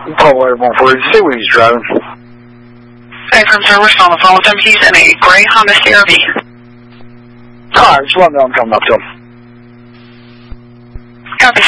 Paul Air 140, say what he's driving. From service on the phone with him. He's in a gray Honda CR-V. Alright, just let me know I'm coming up to him.